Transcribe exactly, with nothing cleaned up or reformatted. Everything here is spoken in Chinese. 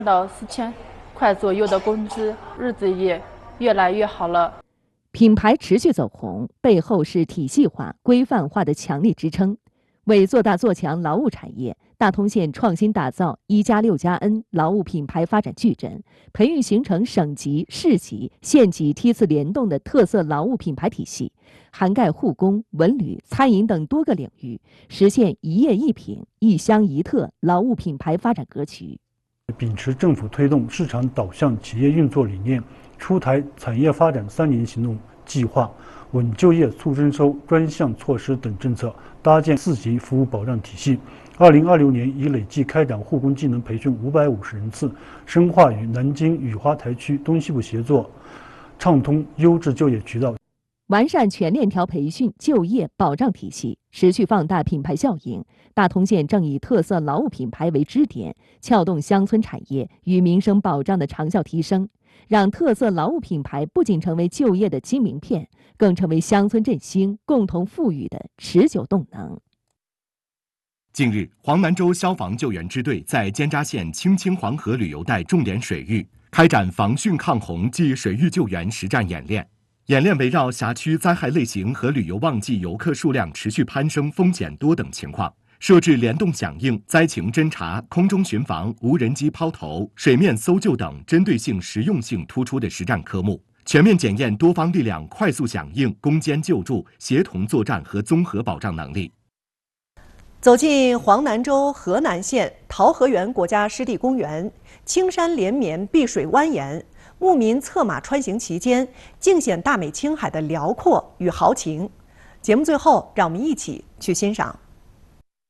到四千块左右的工资，日子也越来越好了。 品牌持续走红，背后是体系化、规范化的强力支撑。为做大做强劳务产业，大通县创新打造“一加六加 N” 劳务品牌发展矩阵，培育形成省级、市级、县级梯次联动的特色劳务品牌体系，涵盖护工、文旅、餐饮等多个领域，实现一业一品、一乡一特劳务品牌发展格局。 秉持政府推动市场导向企业运作理念，出台产业发展三年行动计划、稳就业促增收专项措施等政策，搭建四级服务保障体系。二零二六年已累计开展护工技能培训五百五十人次，深化与南京雨花台区东西部协作，畅通优质就业渠道。 完善全链条培训就业保障体系，持续放大品牌效应。大通县正以特色劳务品牌为支点，撬动乡村产业与民生保障的长效提升，让特色劳务品牌不仅成为就业的金名片，更成为乡村振兴、共同富裕的持久动能。 近日，黄南州消防救援支队在尖扎县青青黄河旅游带重点水域开展防汛抗洪暨水域救援实战演练。演练围绕辖区灾害类型和旅游旺季游客数量持续攀升、风险多等情况，设置联动响应、灾情侦察、空中巡防、无人机抛投、水面搜救等针对性、实用性突出的实战科目，全面检验多方力量快速响应、攻坚救助、协同作战和综合保障能力。 走进黄南州河南县桃河源国家湿地公园，青山连绵，碧水蜿蜒。牧民策马穿行其间，尽显大美青海的辽阔与豪情。节目最后，让我们一起去欣赏。